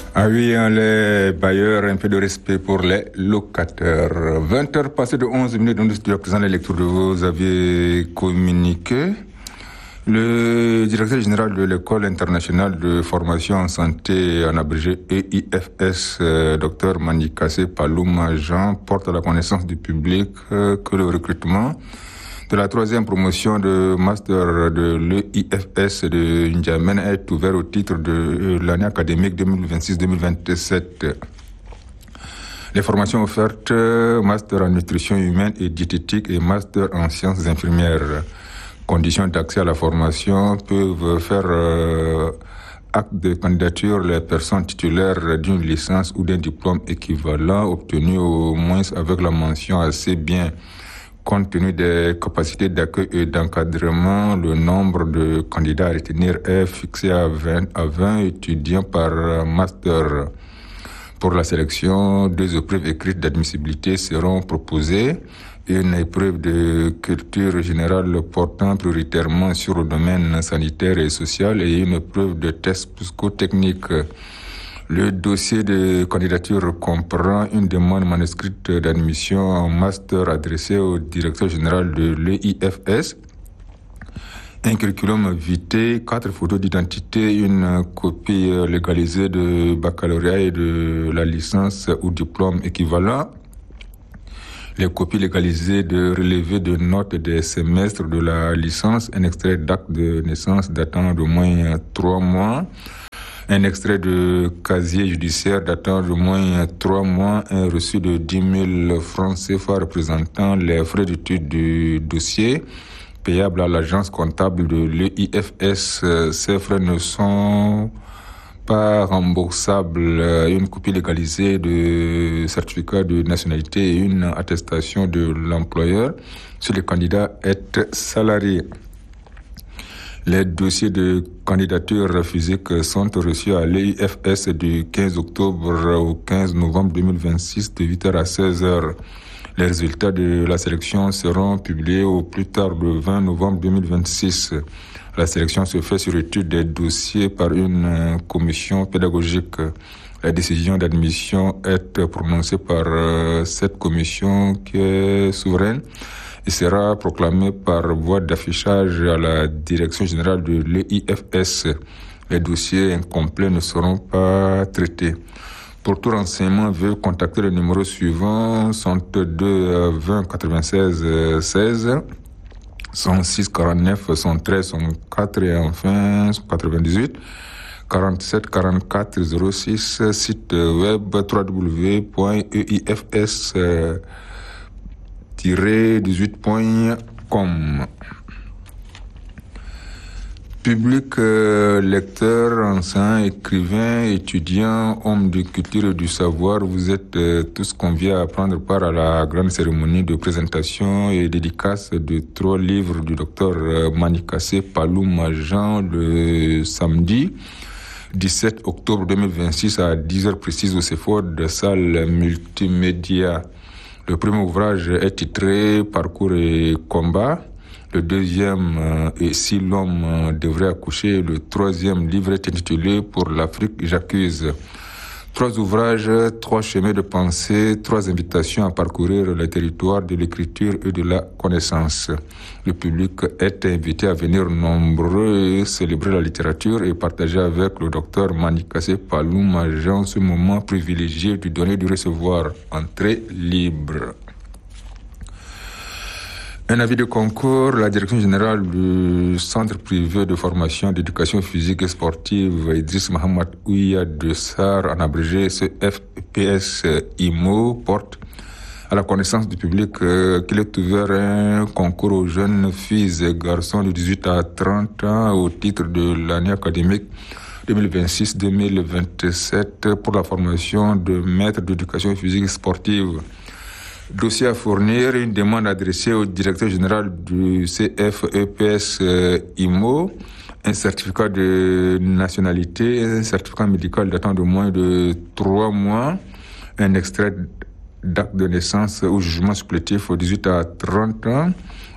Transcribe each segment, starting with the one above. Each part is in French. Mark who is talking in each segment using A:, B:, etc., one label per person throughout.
A: Ah oui, les bailleurs, un peu de respect pour les locataires. 20h passées de 11 minutes, nous studio présent les lectures de vos avis communiqués. Le directeur général de l'École internationale de formation en santé, en abrégé EIFS, Dr Mandikassé Palouma Jean, porte à la connaissance du public que le recrutement de la troisième promotion de master de l'EIFS de N'Djamena est ouvert au titre de l'année académique 2026-2027. Les formations offertes, master en nutrition humaine et diététique et master en sciences infirmières. Conditions d'accès à la formation peuvent faire acte de candidature les personnes titulaires d'une licence ou d'un diplôme équivalent obtenu au moins avec la mention assez bien. Compte tenu des capacités d'accueil et d'encadrement, le nombre de candidats à retenir est fixé à 20 étudiants par master. Pour la sélection, 2 épreuves écrites d'admissibilité seront proposées. Une épreuve de culture générale portant prioritairement sur le domaine sanitaire et social et une épreuve de test psychotechnique. Le dossier de candidature comprend une demande manuscrite d'admission en master adressée au directeur général de l'EIFS, un curriculum vitae, 4 photos d'identité, une copie légalisée de baccalauréat et de la licence ou diplôme équivalent, les copies légalisées de relevés de notes des semestres de la licence, un extrait d'acte de naissance datant d'au moins 3 mois, un extrait de casier judiciaire datant d'au moins 3 mois, un reçu de 10 000 francs CFA représentant les frais d'étude du dossier, payable à l'agence comptable de l'EIFS. Ces frais ne sont pas remboursables. Une copie légalisée de certificat de nationalité et une attestation de l'employeur si le candidat est salarié. Les dossiers de candidature physique sont reçus à l'EIFS du 15 octobre au 15 novembre 2026 de 8h à 16h. Les résultats de la sélection seront publiés au plus tard le 20 novembre 2026. La sélection se fait sur étude des dossiers par une commission pédagogique. La décision d'admission est prononcée par cette commission qui est souveraine et sera proclamée par voie d'affichage à la direction générale de l'EIFS. Les dossiers incomplets ne seront pas traités. Pour tout renseignement, veuillez contacter le numéro suivant 62 20 96 16 106 49 113 104 et enfin 98 47 44 06, site web www.eifs-18.com. Public, lecteur, enseignant, écrivain, étudiant, homme de culture et du savoir, vous êtes tous conviés à prendre part à la grande cérémonie de présentation et dédicace de 3 livres du docteur Mandikassé Palouma Jean le samedi 17 octobre 2026 à 10h précises au CEFOD, salle multimédia. Le premier ouvrage est titré Parcours et combat. Le deuxième est Si l'homme devrait accoucher. Le troisième livre est intitulé Pour l'Afrique, j'accuse. 3 ouvrages, 3 chemins de pensée, 3 invitations à parcourir le territoire de l'écriture et de la connaissance. Le public est invité à venir nombreux célébrer la littérature et partager avec le docteur Mandikassé Palouma Jean ce moment privilégié du donner et du recevoir. Entrée libre. Un avis de concours, la direction générale du centre privé de formation d'éducation physique et sportive Idriss Mohamed Ouya de Sar, en abrégé CFPS IMO, porte à la connaissance du public qu'il est ouvert un concours aux jeunes filles et garçons de 18 à 30 ans au titre de l'année académique 2026-2027 pour la formation de maîtres d'éducation physique et sportive. Dossier à fournir, une demande adressée au directeur général du CFEPS IMO, un certificat de nationalité, un certificat médical datant de moins de 3 mois, un extrait d'acte de naissance ou jugement supplétif aux 18 à 30 ans,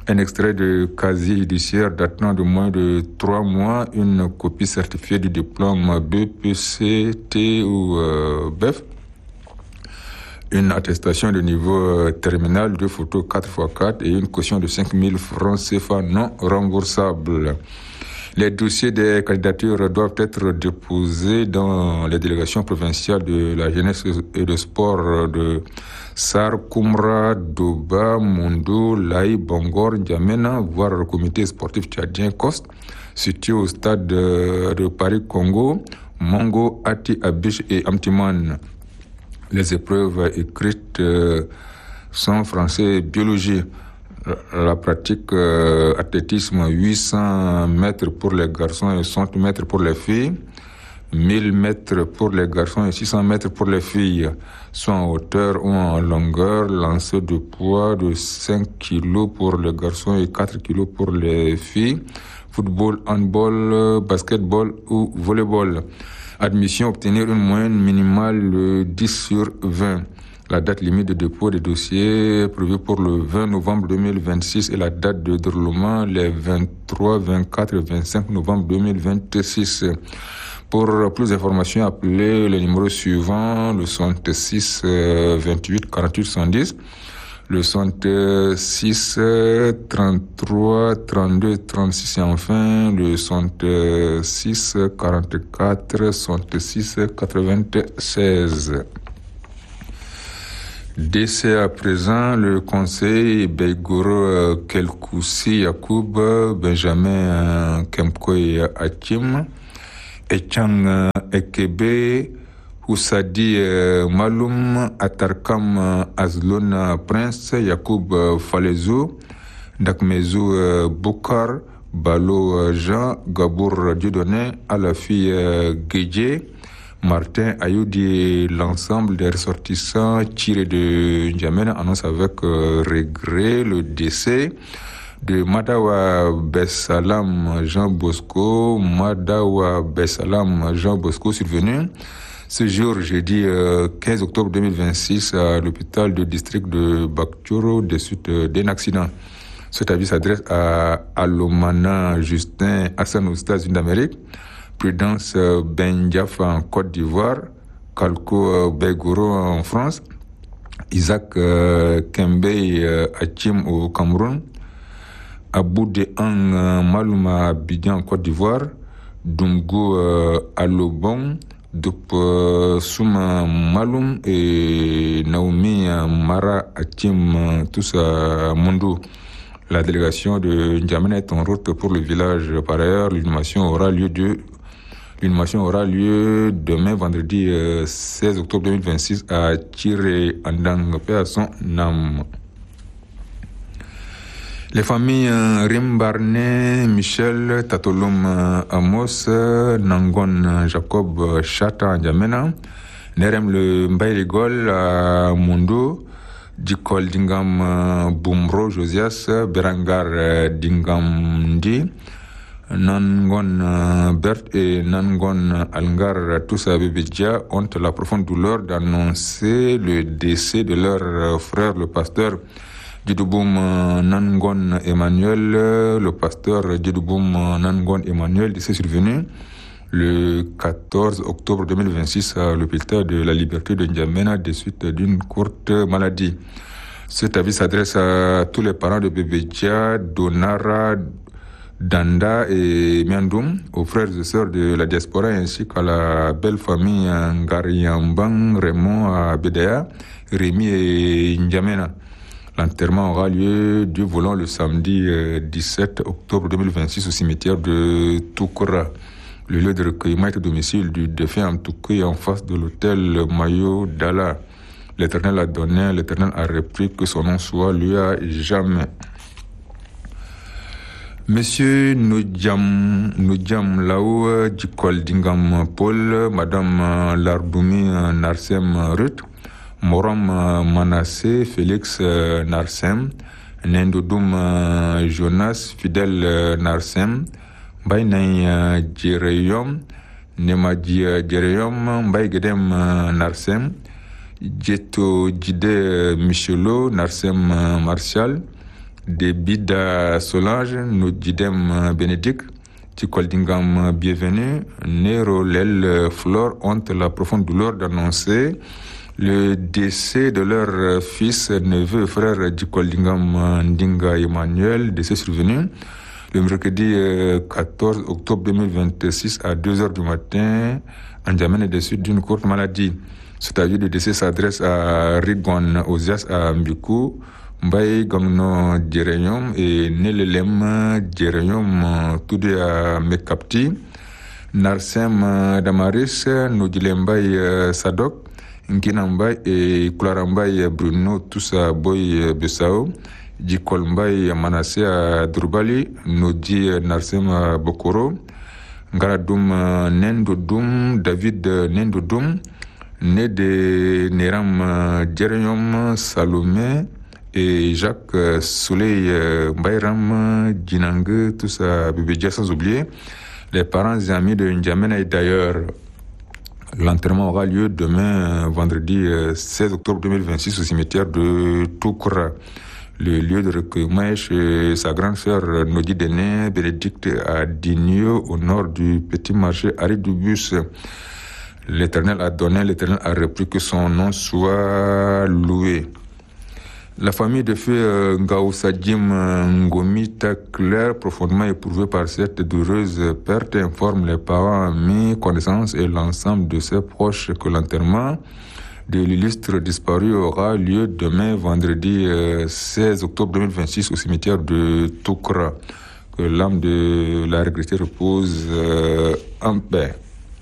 A: un extrait de casier judiciaire datant de moins de 3 mois, une copie certifiée du diplôme BPCT ou BEF, une attestation de niveau terminal, 2 photos 4x4 et une caution de 5 000 francs CFA non remboursables. Les dossiers des candidatures doivent être déposés dans les délégations provinciales de la jeunesse et de sport de Sar, Koumra, Doba, Mondo, Laï, Bangor, N'Djamena, voire le comité sportif tchadien COST, situé au stade de Paris-Congo, Mongo, Ati, Abish et Amtiman. Les épreuves écrites sont français et biologie. La pratique athlétisme 800 mètres pour les garçons et 100 mètres pour les filles, 1000 mètres pour les garçons et 600 mètres pour les filles, soit en hauteur ou en longueur, lancer de poids de 5 kg pour les garçons et 4 kg pour les filles, football, handball, basketball ou volleyball. Admission, obtenir une moyenne minimale de 10 sur 20. La date limite de dépôt des dossiers prévue pour le 20 novembre 2026 et la date de déroulement les 23, 24 et 25 novembre 2026. Pour plus d'informations, appelez le numéro suivant, le 66 28 48 110, le 66 33 32 36 et enfin le 66 44 66 96. Décès à présent, le conseil Beigoro Kelkoussi Yacoub, Benjamin Kemkoy Hakim, Echang Ekebe, Oussadi Maloum, Atarkam Azlon Prince, Yacoub Falezou, Dakmezou Boukar, Balo Jean, Gabour Dieudonné, Alafi Guédié, Martin Ayoudi, l'ensemble des ressortissants tirés de N'Djamena annonce avec regret le décès de Madawa Bessalam Jean Bosco, survenu ce jour, jeudi 15 octobre 2026, à l'hôpital du district de Bakchoro, des suites d'un accident. Cet avis s'adresse à Alomana Justin Hassan aux États-Unis d'Amérique, Prudence Ben Diafa en Côte d'Ivoire, Kalko Beigoro en France, Isaac Kembey Hakim au Cameroun, Abou Deang Malouma Abidjan en Côte d'Ivoire, Dungo Alobon, Dup Souma Maloum et Naomi Mara Hakim, tous à Mondo. La délégation de N'Djamena est en route pour le village. Par ailleurs, l'inhumation aura lieu demain, vendredi 16 octobre 2026, à Tiré Andang, paix à son âme. Les familles Rimbarné, Michel, Tatolum Amos, Nangon Jacob Chata N'Djamena, Nerem le Mbaïligol à Mondo, Dikol Dingam Boumro Josias, Berangar Dingamdi, Nangon Bert et Nangon Alngar, tous à Bébédia, ont la profonde douleur d'annoncer le décès de leur frère, le pasteur Djidouboum Nangon Emmanuel. Le pasteur Djidouboum Nangon Emmanuel, décès survenu le 14 octobre 2026 à l'hôpital de la Liberté de N'Djamena des suites d'une courte maladie. Cet avis s'adresse à tous les parents de Bébédia, Donara, Danda et Miandoum, aux frères et sœurs de la diaspora ainsi qu'à la belle famille Ngariambang, Raymond à Bédéa, Rémi et N'Djamena. L'enterrement aura lieu, Dieu voulant, le samedi 17 octobre 2026 au cimetière de Toukoura. Le lieu de recueillement est au domicile du défunt Amtoukoui en face de l'hôtel Mayo Dala. L'Éternel a donné, l'Éternel a repris, que son nom soit lui à jamais. Monsieur Nodjam Lao Djikol Dingam Paul, Madame Lardoumi Narsem Ruth, Moram Manassé Félix Narsem, Nendodoum Jonas Fidèle Narsem, Bainay Djereyom, Nemadji Djereyom, Baigedem Narsem, Djeto Djide Michelo Narsem Martial, Debida Solange, Nodidem Bénédicte, Tikoldingam Bienvenue, Nérolel Flore ont la profonde douleur d'annoncer le décès de leur fils, neveu et frère Dikoldingam Ndinga Emmanuel, décès survenu le mercredi 14 octobre 2026 à 2h du matin, N'Djamena est décédé d'une courte maladie. Cet avis de décès s'adresse à Rigwan Ozias à Mbikou, Mbaye Gangno Djereyom et Nelelem Djereyom, tous deux à Mekapti, Narsem Damaris, Nodilembay Sadok, Nkinambay et Klarambay Bruno, tous à Boy Besao, Djikolmbay Manassé à Drurbali, Nodi Narsem Bokoro, Ngaradoum Nendodoum, David Nendodoum, né de Neram Djereyom Salomé et Jacques Souley Bayram Djinangue, tous à Bébédia, sans oublier les parents et amis de N'Djamena. Et d'ailleurs, l'enterrement aura lieu demain, vendredi 16 octobre 2026, au cimetière de Toukra. Le lieu de recueillement est chez sa grande sœur Nodi Déné Bénédicte à Digneux, au nord du petit marché Aridubus. L'Éternel a donné, l'Éternel a repris, que son nom soit loué. La famille de feu Ngao Sadim Ngomita Claire, profondément éprouvée par cette douloureuse perte, informe les parents, amis, connaissances et l'ensemble de ses proches que l'enterrement de l'illustre disparu aura lieu demain, vendredi 16 octobre 2026, au cimetière de Toukra. Que l'âme de la regrettée repose en paix.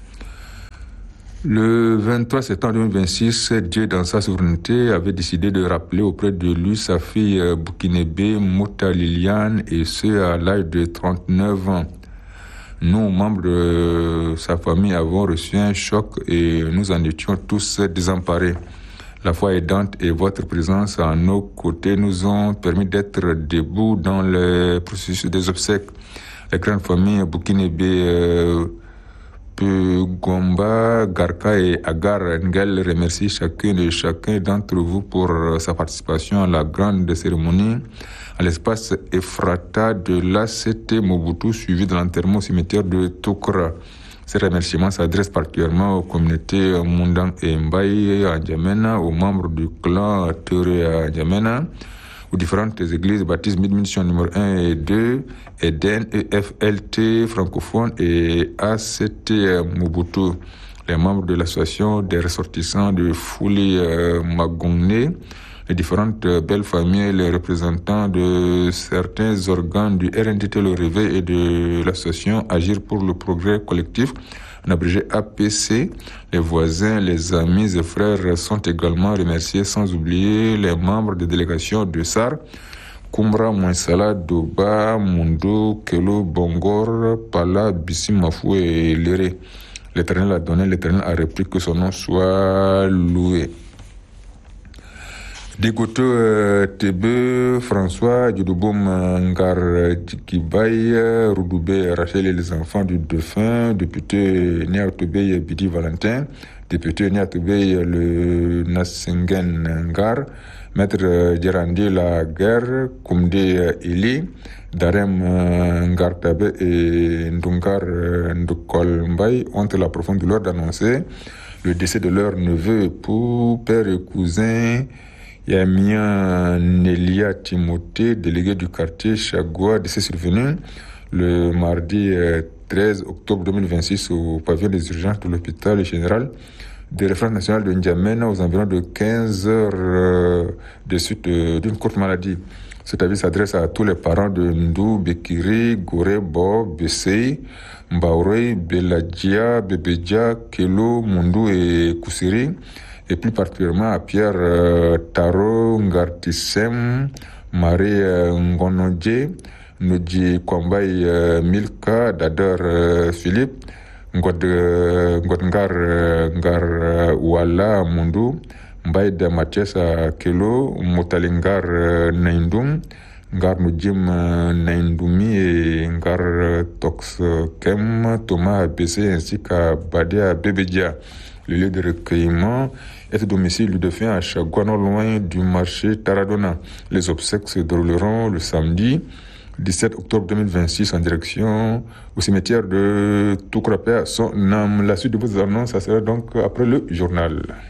A: Le 23 septembre 2026, Dieu, dans sa souveraineté, avait décidé de rappeler auprès de lui sa fille burkinabé Mouta Liliane, et ce à l'âge de 39 ans. Nous, membres de sa famille, avons reçu un choc et nous en étions tous désemparés. La foi aidante et votre présence à nos côtés nous ont permis d'être debout dans le processus des obsèques. La grande famille burkinabé Gomba, Garka et Agar Ngel remercie chacun et chacun d'entre vous pour sa participation à la grande cérémonie à l'espace Efrata de l'ACT Mobutu, suivi de l'enterrement au cimetière de Toukra. Ces remerciements s'adressent particulièrement aux communautés Mundang et Mbaye à N'Djamena, aux membres du clan Tere à N'Djamena, aux différentes églises baptistes Mission numéro 1 et 2, Eden, EFLT francophone et ACT Mobutu, les membres de l'association des ressortissants de Fouli Magongné, les différentes belles familles, les représentants de certains organes du RNDT Le Réveil et de l'association Agir pour le progrès collectif, en abrégé APC. Les voisins, les amis et frères sont également remerciés, sans oublier les membres des délégations de SAR, Kumbra, Mouensala, Doba, Mundo, Kelo, Bongor, Pala, Bissi, Mafou et Léré. L'Éternel a donné, l'Éternel a repris, que son nom soit loué. Dégoto Tebe, François, Djoudoboum Ngar Djikibay, Roudoubé, Rachel et les enfants du défunt, député Niatobey Bidi Valentin, député Niatobey le Nassingen Ngar, maître Djerandi La Guerre, Koumde Eli, Darem Ngartabe et Ndungar Ndukolmbay ont la profonde douleur d'annoncer le décès de leur neveu, époux, père et cousin, Yamia Nelia Timothée, délégué du quartier Chagua, décès survenu le mardi 13 octobre 2026 au pavillon des urgences de l'hôpital général de référence nationale de N'Djamena, aux environs de 15 heures de suite d'une courte maladie. Cet avis s'adresse à tous les parents de Ndou, Bekiri, Gore, Bo, Bessei, Mbaurei, Beladjia, Bebedja, Kelo, Mundu et Kusiri, et plus particulièrement à Pierre Taro, Ngartissem, Marie Ngonodje, Nodji Kwambay Milka, Dador Philippe, Ngar Wala Mundu, Mbaïda Mathias Kelo, Motalingar Naindum, Ngar Nujim Naindumi et Ngar Tox Kem, Thomas Bessé ainsi qu'à Badia Bebedia. Le lieu de recueillement est au domicile du défunt à Chagua, non loin du marché Taradona. Les obsèques se dérouleront le samedi 17 octobre 2026 en direction au cimetière de Toukrapé à son âme. La suite de vos annonces, ça sera donc après le journal.